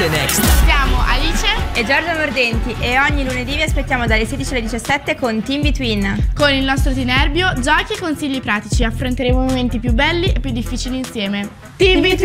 Alice Next. Siamo Alice e Giorgia Mordenti e ogni lunedì vi aspettiamo dalle 16 alle 17 con Team Between. con il nostro Tinerbio, giochi e consigli pratici. Affronteremo i momenti più belli e più difficili insieme. Team Between!